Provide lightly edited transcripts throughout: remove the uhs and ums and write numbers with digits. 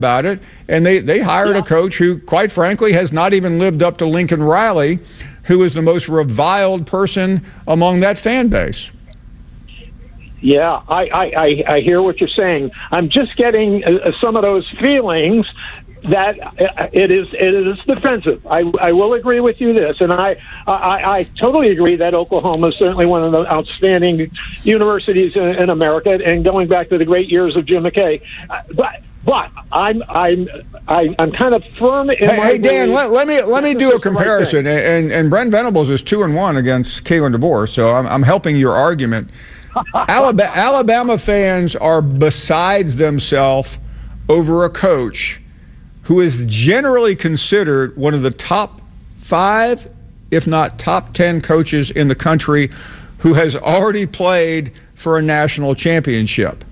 about it, and they hired a coach who, quite frankly, has not even lived up to Lincoln Riley, who is the most reviled person among that fan base. Yeah, I hear what you're saying. I'm just getting some of those feelings that it is defensive. I will agree with you this, and I totally agree that Oklahoma is certainly one of the outstanding universities in America, and going back to the great years of Jim McKay. But I'm kind of firm in my Hey Dan, let me do a comparison. And Brent Venables is 2-1 against Kalen DeBoer, so I'm helping your argument. Alabama fans are besides themselves over a coach who is generally considered one of the top 5, if not top 10 coaches in the country, who has already played for a national championship.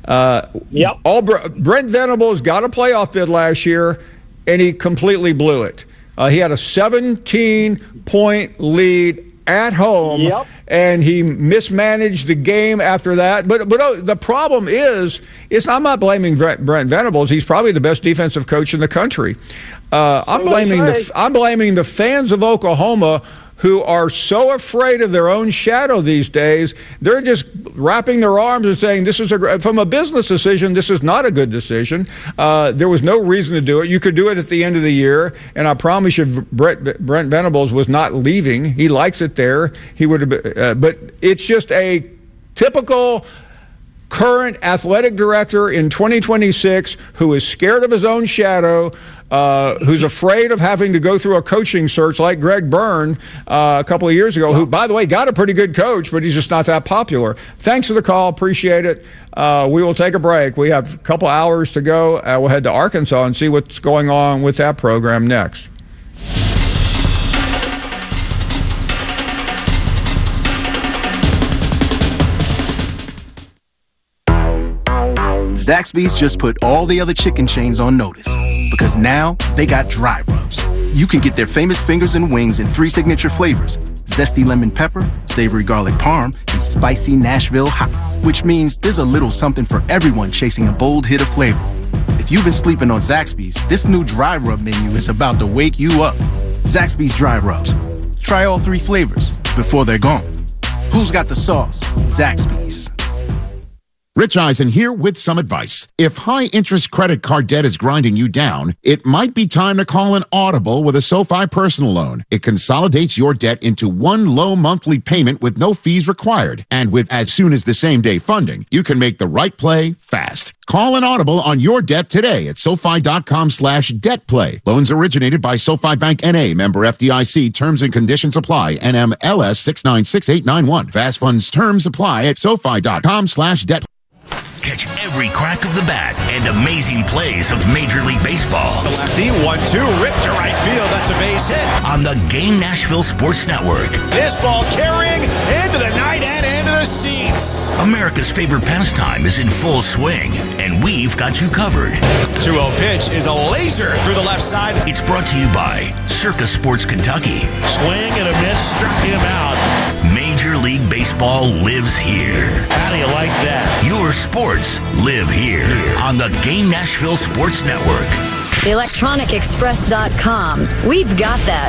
Brent Venables got a playoff bid last year, and he completely blew it. He had a 17-point lead at home, and he mismanaged the game after that. But the problem is I'm not blaming Brent Venables. He's probably the best defensive coach in the country. I'm blaming the fans of Oklahoma, who are so afraid of their own shadow these days. They're just wrapping their arms and saying, from a business decision, this is not a good decision. There was no reason to do it. You could do it at the end of the year, and I promise you Brent Venables was not leaving. He likes it there. He would have, but it's just a typical current athletic director in 2026 who is scared of his own shadow, who's afraid of having to go through a coaching search like Greg Byrne a couple of years ago, who, by the way, got a pretty good coach, but he's just not that popular. Thanks for the call. Appreciate it. We will take a break. We have a couple hours to go. We'll head to Arkansas and see what's going on with that program next. Zaxby's just put all the other chicken chains on notice, because now they got dry rubs. You can get their famous fingers and wings in 3 signature flavors: zesty lemon pepper, savory garlic parm, and spicy Nashville hot, which means there's a little something for everyone chasing a bold hit of flavor. If you've been sleeping on Zaxby's, this new dry rub menu is about to wake you up. Zaxby's dry rubs. Try all 3 flavors before they're gone. Who's got the sauce? Zaxby's. Rich Eisen here with some advice. If high-interest credit card debt is grinding you down, it might be time to call an audible with a SoFi personal loan. It consolidates your debt into one low monthly payment with no fees required. And with as soon as the same-day funding, you can make the right play fast. Call an audible on your debt today at SoFi.com/debtplay. Loans originated by SoFi Bank N.A., member FDIC. Terms and conditions apply. NMLS 696891. Fast funds terms apply at SoFi.com/debtplay. Catch every crack of the bat and amazing plays of Major League Baseball. The lefty, 1-2, ripped to right field. That's a base hit. On the Game Nashville Sports Network. This ball carrying into the night and into the seats. America's favorite pastime is in full swing, and we've got you covered. 2-0 pitch is a laser through the left side. It's brought to you by Circus Sports Kentucky. Swing and a miss, struck him out. Major League Baseball lives here. How do you like that? Your sports live here on the Game Nashville Sports Network. ElectronicExpress.com. We've got that.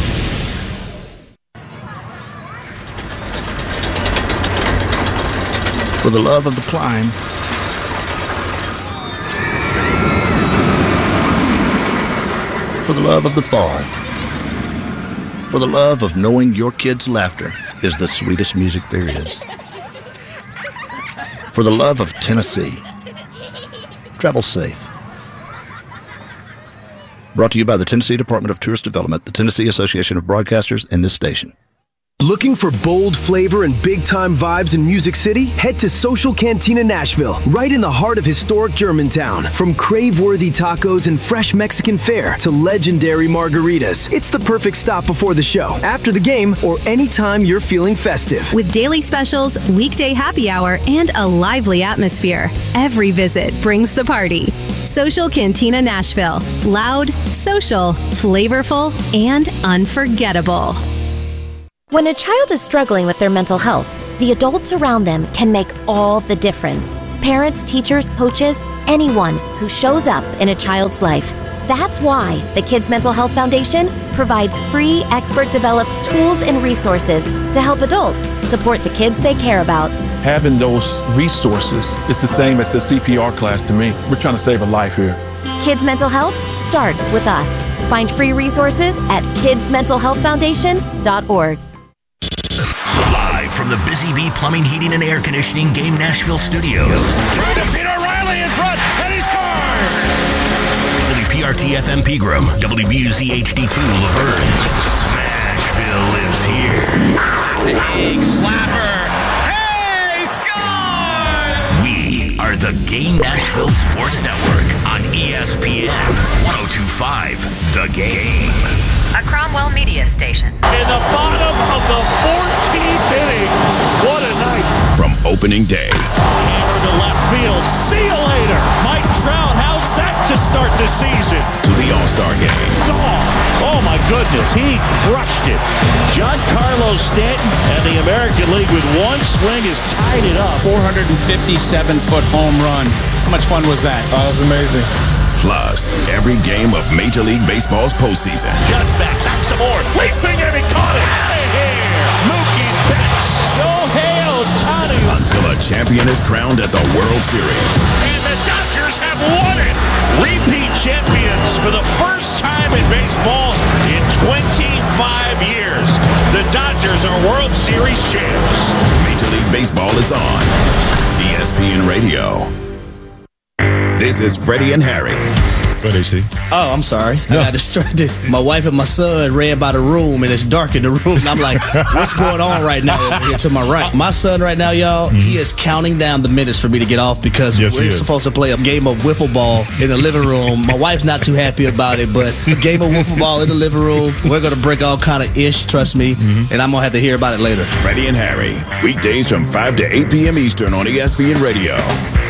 For the love of the climb. For the love of the fall. For the love of knowing your kids' laughter is the sweetest music there is. For the love of Tennessee. Travel safe. Brought to you by the Tennessee Department of Tourist Development, the Tennessee Association of Broadcasters, and this station. Looking for bold flavor and big-time vibes in Music City? Head to Social Cantina Nashville, right in the heart of historic Germantown. From crave-worthy tacos and fresh Mexican fare to legendary margaritas, it's the perfect stop before the show, after the game, or anytime you're feeling festive. With daily specials, weekday happy hour, and a lively atmosphere, every visit brings the party. Social Cantina Nashville. Loud, social, flavorful, and unforgettable. When a child is struggling with their mental health, the adults around them can make all the difference. Parents, teachers, coaches, anyone who shows up in a child's life. That's why the Kids Mental Health Foundation provides free, expert-developed tools and resources to help adults support the kids they care about. Having those resources is the same as a CPR class to me. We're trying to save a life here. Kids Mental Health starts with us. Find free resources at kidsmentalhealthfoundation.org. Live from the Busy Bee Plumbing, Heating, and Air Conditioning Game Nashville studios. Trying to beat O'Reilly in front, and he scores! WPRT FM Pegram, WBUZ HD2 Laverne. Smashville lives here. Big slapper. Hey, scores! We are the Game Nashville Sports Network on ESPN 102.5 The Game. A Cromwell media station. In the bottom of the 14th inning. What a night. From opening day. Hammer to left field. See you later. Mike Trout, how's that to start the season? To the All-Star game. Oh my goodness, he crushed it. Giancarlo Stanton and the American League with one swing has tied it up. 457-foot home run. How much fun was that? Oh, that was amazing. Plus, every game of Major League Baseball's postseason. Got back some more. Leaping and he caught it. Here, Mookie Betts. Shohei Ohtani. Until a champion is crowned at the World Series. And the Dodgers have won it. Repeat champions for the first time in baseball in 25 years. The Dodgers are World Series champs. Major League Baseball is on ESPN Radio. This is Freddie and Harry. Go ahead, HT. Oh, I'm sorry. I got distracted. My wife and my son ran by the room, and it's dark in the room. And I'm like, what's going on right now over here to my right? My son right now, y'all, he is counting down the minutes for me to get off because we're supposed to play a game of wiffle ball in the living room. My wife's not too happy about it, but a game of wiffle ball in the living room, we're going to break all kind of ish, trust me, and I'm going to have to hear about it later. Freddie and Harry, weekdays from 5 to 8 p.m. Eastern on ESPN Radio.